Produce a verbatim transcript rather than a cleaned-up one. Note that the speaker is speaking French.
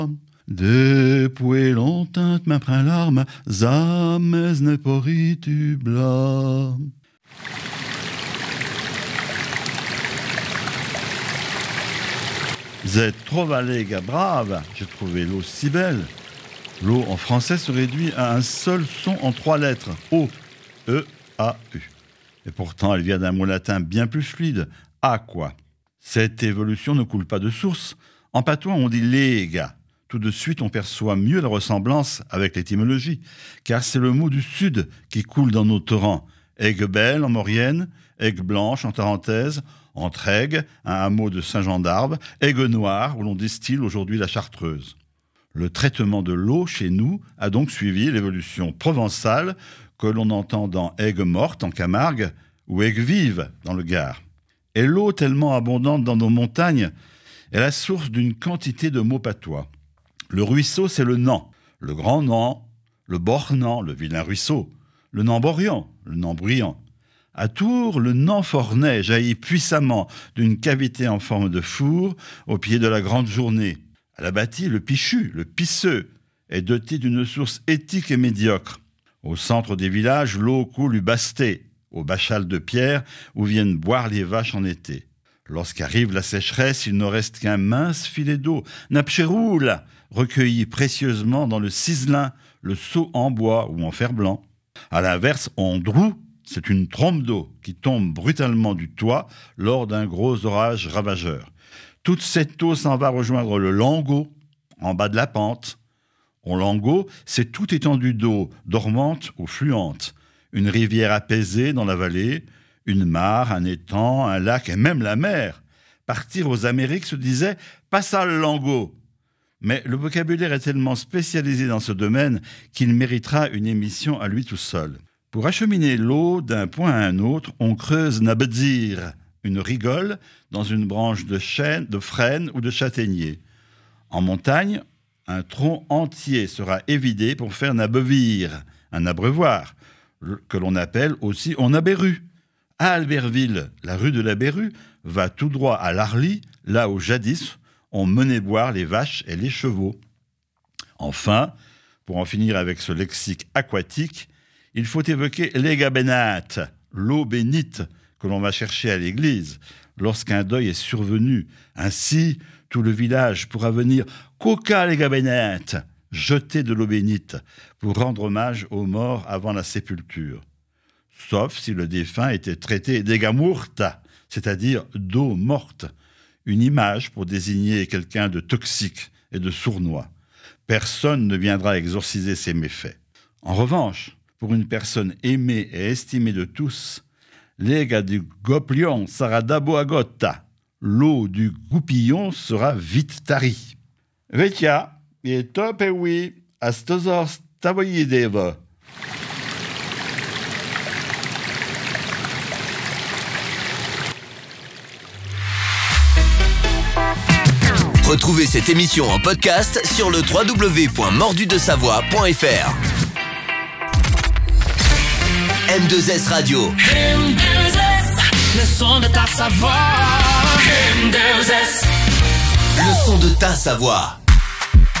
Depuis longtemps m'apprend l'arme, jamais ne pourri tu blas. C'est trop valé, gars brave, j'ai trouvé l'eau si belle. L'eau en français se réduit à un seul son en trois lettres, O, E, A, U. Et pourtant, elle vient d'un mot latin bien plus fluide, aqua. Cette évolution ne coule pas de source. En patois, on dit lega. Tout de suite, on perçoit mieux la ressemblance avec l'étymologie, car c'est le mot du sud qui coule dans nos torrents. Aigues belle en Maurienne, aigues blanche en Tarentaise, entre aigues, un hameau de Saint-Jean-d'Arve, aigues noires où l'on distille aujourd'hui la chartreuse. Le traitement de l'eau chez nous a donc suivi l'évolution provençale que l'on entend dans aigues mortes en Camargue ou aigues vives dans le Gard. Et l'eau tellement abondante dans nos montagnes est la source d'une quantité de mots patois. Le ruisseau, c'est le Nan, le grand Nan, le Bornan, le vilain ruisseau, le Nan-Borian, le Nan-Bruyant. À Tours, le Nan-Fornay jaillit puissamment d'une cavité en forme de four au pied de la grande journée. À la Bâtie, le Pichu, le Pisseux, est doté d'une source éthique et médiocre. Au centre des villages, l'eau coule du Basté, au Bachal de pierre, où viennent boire les vaches en été. Lorsqu'arrive la sécheresse, il ne reste qu'un mince filet d'eau, Napcheroul, recueilli précieusement dans le ciselin, le seau en bois ou en fer blanc. À l'inverse, Androu, c'est une trompe d'eau qui tombe brutalement du toit lors d'un gros orage ravageur. Toute cette eau s'en va rejoindre le Langot, en bas de la pente. Au Langot, c'est toute étendue d'eau, dormante ou fluente. Une rivière apaisée dans la vallée, une mare, un étang, un lac et même la mer. Partir aux Amériques se disait « passa le Langot ». Mais le vocabulaire est tellement spécialisé dans ce domaine qu'il méritera une émission à lui tout seul. Pour acheminer l'eau d'un point à un autre, on creuse Nabedir, une rigole dans une branche de chêne, de frêne ou de châtaignier. En montagne, un tronc entier sera évidé pour faire Nabevir, un abreuvoir, que l'on appelle aussi on aberru. À Albertville, la rue de la Berrue va tout droit à l'Arly, là où jadis on menait boire les vaches et les chevaux. Enfin, pour en finir avec ce lexique aquatique, il faut évoquer l'Ega Benat, l'eau bénite que l'on va chercher à l'église lorsqu'un deuil est survenu. Ainsi, tout le village pourra venir « Coca l'Ega Benat » jeter de l'eau bénite pour rendre hommage aux morts avant la sépulture. Sauf si le défunt était traité d'Ega Murta, c'est-à-dire d'eau morte, une image pour désigner quelqu'un de toxique et de sournois. Personne ne viendra exorciser ses méfaits. En revanche, pour une personne aimée et estimée de tous, l'Ega du Goplion sera d'abo agota. L'eau du goupillon sera vite tarie. Vetia, et top et oui, astozor stavoyideva. Retrouvez cette émission en podcast sur le w w w point mordu de savoie point f r. M deux S Radio. M deux S, le son de ta Savoie. M deux S, le son de ta Savoie.